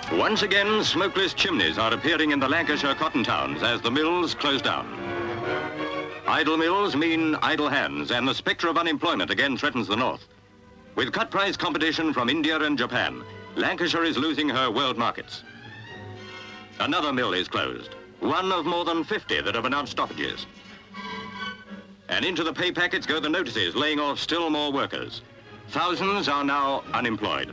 Once again, smokeless chimneys are appearing in the Lancashire cotton towns as the mills close down. Idle mills mean idle hands, and the spectre of unemployment again threatens the north. With cut-price competition from India and Japan, Lancashire is losing her world markets. Another mill is closed, one of more than 50 that have announced stoppages. And into the pay packets go the notices laying off still more workers. Thousands are now unemployed.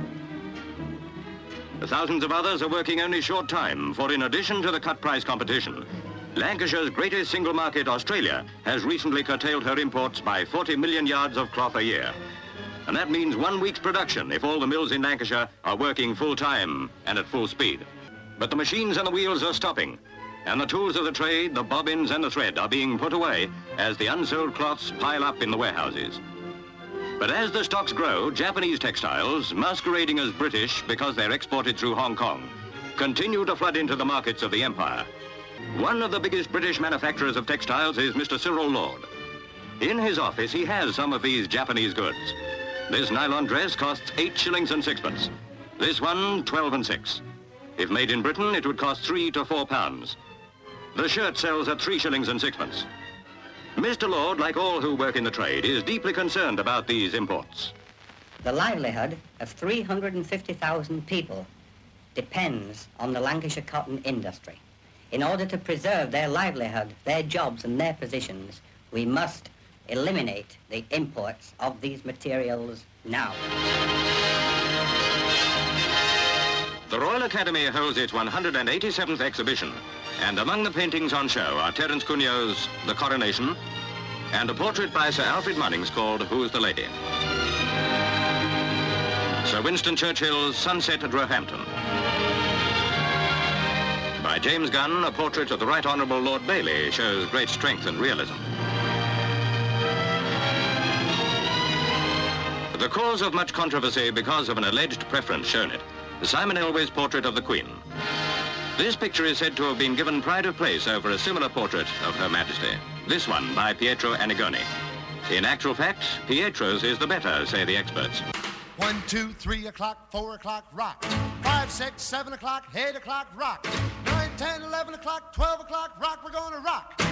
Thousands of others are working only short time, for in addition to the cut-price competition, Lancashire's greatest single market, Australia, has recently curtailed her imports by 40 million yards of cloth a year. And that means 1 week's production if all the mills in Lancashire are working full-time and at full speed. But the machines and the wheels are stopping, and the tools of the trade, the bobbins and the thread, are being put away as the unsold cloths pile up in the warehouses. But as the stocks grow, Japanese textiles, masquerading as British because they're exported through Hong Kong, continue to flood into the markets of the empire. One of the biggest British manufacturers of textiles is Mr. Cyril Lord. In his office, he has some of these Japanese goods. This nylon dress costs 8 shillings and sixpence. This one, 12 and 6. If made in Britain, it would cost £3 to £4. The shirt sells at 3 shillings and sixpence. Mr. Lord, like all who work in the trade, is deeply concerned about these imports. The livelihood of 350,000 people depends on the Lancashire cotton industry. In order to preserve their livelihood, their jobs and their positions, we must eliminate the imports of these materials now. The Royal Academy holds its 187th exhibition, and among the paintings on show are Terence Cugnot's The Coronation and a portrait by Sir Alfred Munnings called Who's the Lady? Sir Winston Churchill's Sunset at Roehampton. By James Gunn, a portrait of the Right Honourable Lord Bailey shows great strength and realism. The cause of much controversy because of an alleged preference shown it, Simon Elwes' portrait of the Queen. This picture is said to have been given pride of place over a similar portrait of Her Majesty, this one by Pietro Annigoni. In actual fact, Pietro's is the better, say the experts. 1, 2, 3 o'clock, 4 o'clock, rock. 5, 6, 7 o'clock, 8 o'clock, rock. 9, 10, 11 o'clock, 12 o'clock, rock, we're gonna rock.